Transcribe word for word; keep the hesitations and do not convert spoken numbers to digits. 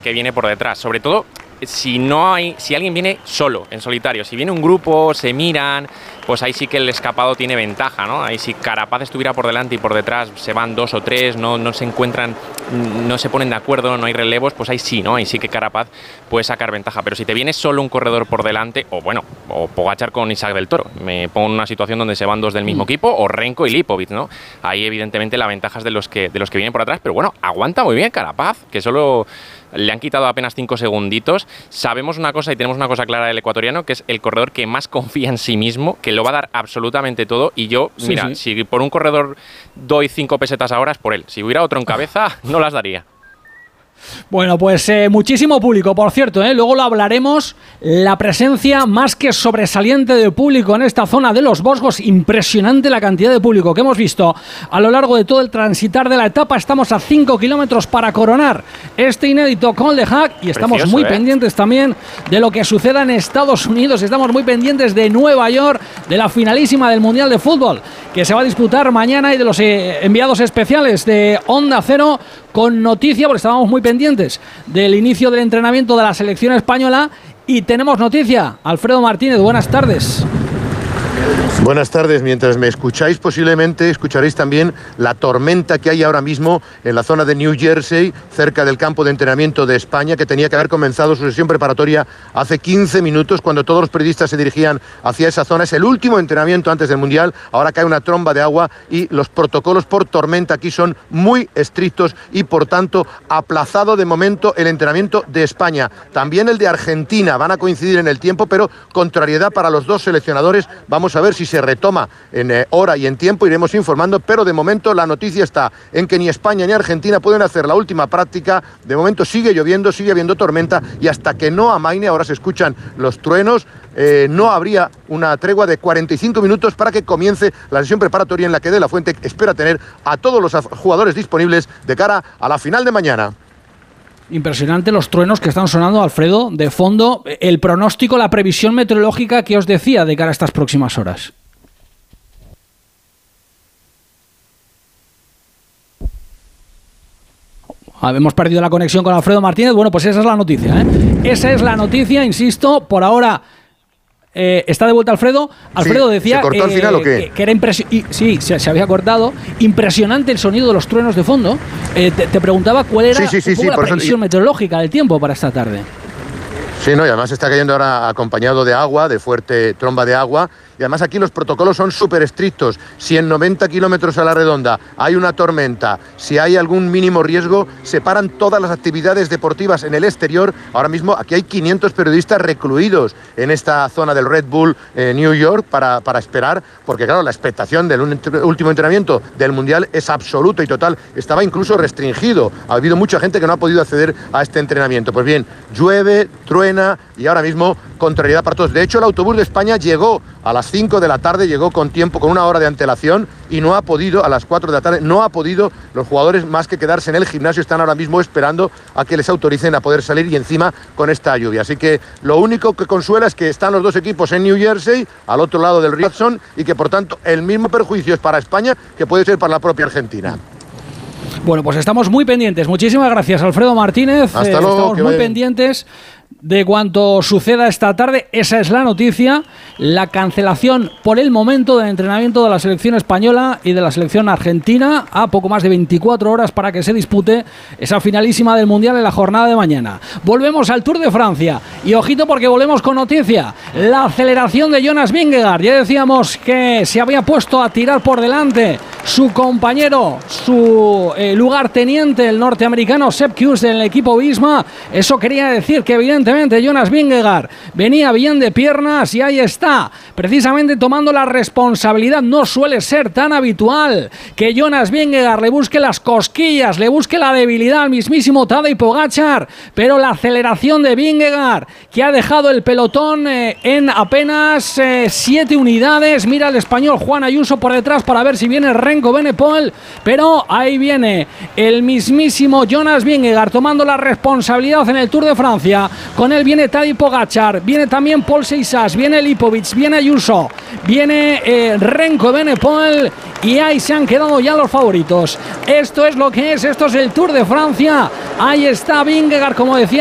que viene por detrás, sobre todo si no hay, si alguien viene solo, en solitario. Si viene un grupo, se miran, pues ahí sí que el escapado tiene ventaja, ¿no? Ahí si Carapaz estuviera por delante y por detrás se van dos o tres, no, no se encuentran, no se ponen de acuerdo, no hay relevos, pues ahí sí, ¿no? Ahí sí que Carapaz puede sacar ventaja. Pero si te viene solo un corredor por delante, o bueno, o Pogačar con Isaac del Toro, me pongo en una situación donde se van dos del mismo equipo, o Renko y Lipovic, ¿no? Ahí evidentemente la ventaja es de los que, de los que vienen por atrás, pero bueno, aguanta muy bien Carapaz, que solo le han quitado apenas cinco segunditos. Sabemos una cosa y tenemos una cosa clara del ecuatoriano, que es el corredor que más confía en sí mismo, que lo va a dar absolutamente todo. Y yo, sí, mira, sí. si por un corredor doy cinco pesetas ahora es por él. Si hubiera otro en cabeza, no las daría. Bueno, pues eh, muchísimo público, por cierto, ¿eh? Luego lo hablaremos, la presencia más que sobresaliente de público en esta zona de los Vosgos, impresionante la cantidad de público que hemos visto a lo largo de todo el transitar de la etapa. Estamos a cinco kilómetros para coronar este inédito Col de Hack y estamos Precioso, muy ¿eh? pendientes también de lo que suceda en Estados Unidos, estamos muy pendientes de Nueva York, de la finalísima del Mundial de Fútbol que se va a disputar mañana y de los eh, enviados especiales de Onda Cero con noticia, porque estábamos muy pendientes del inicio del entrenamiento de la selección española y tenemos noticia. Alfredo Martínez, buenas tardes. Buenas tardes. Mientras me escucháis, posiblemente escucharéis también la tormenta que hay ahora mismo en la zona de New Jersey, cerca del campo de entrenamiento de España, que tenía que haber comenzado su sesión preparatoria hace quince minutos, cuando todos los periodistas se dirigían hacia esa zona. Es el último entrenamiento antes del Mundial. Ahora cae una tromba de agua y los protocolos por tormenta aquí son muy estrictos y, por tanto, aplazado de momento el entrenamiento de España. También el de Argentina. Van a coincidir en el tiempo, pero contrariedad para los dos seleccionadores. Vamos a ver si se retoma en eh, hora y en tiempo, iremos informando, pero de momento la noticia está en que ni España ni Argentina pueden hacer la última práctica. De momento sigue lloviendo, sigue habiendo tormenta y hasta que no amaine, ahora se escuchan los truenos, eh, no habría una tregua de cuarenta y cinco minutos para que comience la sesión preparatoria en la que De La Fuente espera tener a todos los jugadores disponibles de cara a la final de mañana. Impresionante los truenos que están sonando, Alfredo, de fondo. El pronóstico, la previsión meteorológica que os decía de cara a estas próximas horas. Hemos perdido la conexión con Alfredo Martínez. Bueno, pues esa es la noticia, ¿eh? Esa es la noticia, insisto, por ahora. Eh, ¿Está de vuelta Alfredo? Alfredo sí, decía ¿se cortó eh, al final o qué? Que, que era impresionante. Sí, se, se había cortado. Impresionante el sonido de los truenos de fondo. Eh, te, te preguntaba cuál era sí, sí, sí, un poco sí, la previsión eso... meteorológica del tiempo para esta tarde. Sí, no, y además está cayendo ahora acompañado de agua, de fuerte tromba de agua. Y además aquí los protocolos son súper estrictos. Si en noventa kilómetros a la redonda hay una tormenta, si hay algún mínimo riesgo, se paran todas las actividades deportivas en el exterior. Ahora mismo aquí hay quinientos periodistas recluidos en esta zona del Red Bull eh, New York para, para esperar, porque claro, la expectación del último entrenamiento del Mundial es absoluto y total. Estaba incluso restringido. Ha habido mucha gente que no ha podido acceder a este entrenamiento. Pues bien, llueve, truena y ahora mismo contrariedad para todos. De hecho, el autobús de España llegó a las cinco de la tarde, llegó con tiempo, con una hora de antelación y no ha podido, a las cuatro de la tarde, no ha podido los jugadores más que quedarse en el gimnasio. Están ahora mismo esperando a que les autoricen a poder salir y encima con esta lluvia. Así que lo único que consuela es que están los dos equipos en New Jersey, al otro lado del río Hudson, y que por tanto el mismo perjuicio es para España que puede ser para la propia Argentina. Bueno, pues estamos muy pendientes. Muchísimas gracias, Alfredo Martínez. Hasta eh, luego, estamos muy vayan. pendientes de cuanto suceda esta tarde. Esa es la noticia, la cancelación por el momento del entrenamiento de la selección española y de la selección argentina a poco más de veinticuatro horas para que se dispute esa finalísima del Mundial en la jornada de mañana. Volvemos al Tour de Francia y ojito porque volvemos con noticia, la aceleración de Jonas Vingegaard. Ya decíamos que se había puesto a tirar por delante su compañero, su eh, lugarteniente, el norteamericano Sepp Kuss del equipo Visma. Eso quería decir que evidentemente Jonas Vingegaard venía bien de piernas y ahí está, precisamente tomando la responsabilidad. No suele ser tan habitual que Jonas Vingegaard le busque las cosquillas, le busque la debilidad al mismísimo Tadej Pogačar, pero la aceleración de Vingegaard, que ha dejado el pelotón eh, en apenas eh, siete unidades. Mira el español Juan Ayuso por detrás para ver si viene Renko Renko Benepol, pero ahí viene el mismísimo Jonas Vingegaard tomando la responsabilidad en el Tour de Francia. Con él viene Tadej Pogačar, viene también Paul Seixas, viene Lipovic, viene Ayuso, viene eh, Renko Benepol, y ahí se han quedado ya los favoritos. Esto es lo que es, esto es el Tour de Francia. Ahí está Vingegaard, como decía